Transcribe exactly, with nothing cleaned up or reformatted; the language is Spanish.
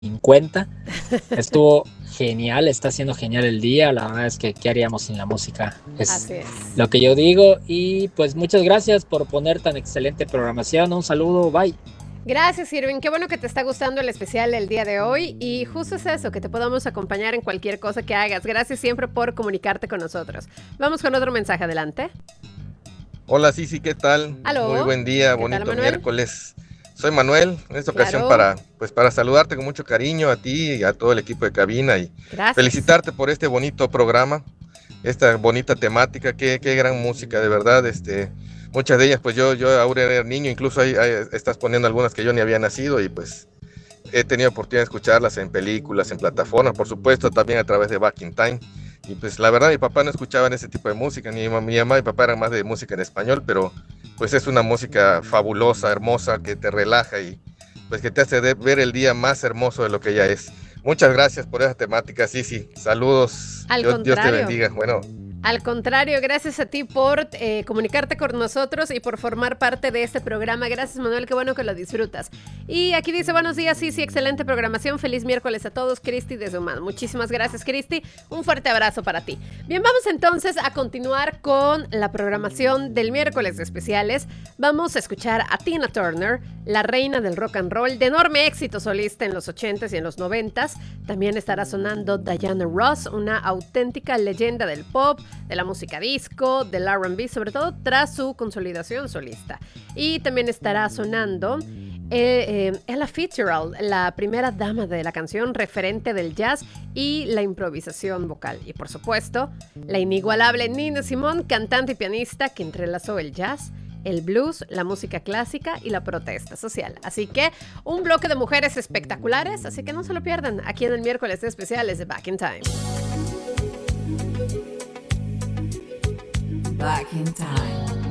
cincuenta. Estuvo genial, está siendo genial el día. La verdad es que ¿qué haríamos sin la música? Es, Así es lo que yo digo. Y pues muchas gracias por poner tan excelente programación. Un saludo, bye. Gracias, Irving. Qué bueno que te está gustando el especial el día de hoy. Y justo es eso, que te podamos acompañar en cualquier cosa que hagas. Gracias siempre por comunicarte con nosotros. Vamos con otro mensaje, adelante. Hola, Sisi, ¿qué tal? Aló. Muy buen día, ¿Qué bonito tal, Manuel? miércoles. Soy Manuel, en esta Claro. ocasión para, pues, para saludarte con mucho cariño a ti y a todo el equipo de cabina y Gracias. felicitarte por este bonito programa, esta bonita temática, qué, qué gran música, de verdad. Este, muchas de ellas, pues yo, yo ahora era niño, incluso ahí, ahí estás poniendo algunas que yo ni había nacido y pues he tenido oportunidad de escucharlas en películas, en plataformas, por supuesto, también a través de Back in Time. Y pues la verdad mi papá no escuchaba ese tipo de música, ni mi mamá, mi mamá y papá eran más de música en español, pero pues es una música fabulosa, hermosa, que te relaja y pues que te hace de, ver el día más hermoso de lo que ya es. Muchas gracias por esa temática, sí, sí. Saludos. Al Dios, Dios te contrario. bendiga. Bueno. Al contrario, gracias a ti por eh, comunicarte con nosotros y por formar parte de este programa. Gracias, Manuel, qué bueno que lo disfrutas. Y aquí dice, buenos días, sí, sí, excelente programación. Feliz miércoles a todos. Cristi de Zumán. Muchísimas gracias, Cristi. Un fuerte abrazo para ti. Bien, vamos entonces a continuar con la programación del miércoles de especiales. Vamos a escuchar a Tina Turner, la reina del rock and roll, de enorme éxito solista en los ochentas y en los noventas. También estará sonando Diana Ross, una auténtica leyenda del pop, de la música disco, del R and B, sobre todo tras su consolidación solista. Y también estará sonando eh, eh, Ella Fitzgerald, la primera dama de la canción, referente del jazz y la improvisación vocal. Y por supuesto, la inigualable Nina Simone, cantante y pianista que entrelazó el jazz, el blues, la música clásica y la protesta social. Así que un bloque de mujeres espectaculares, así que no se lo pierdan aquí en el miércoles de especiales de Back in Time. Back in Time.